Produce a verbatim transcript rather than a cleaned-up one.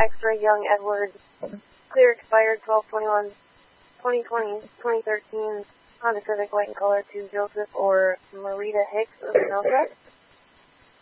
X-Ray Young Edwards, clear expired twelve twenty-one twenty twenty, twenty thirteen, Honda Civic white in color to Joseph or Marita Hicks of Kenosha.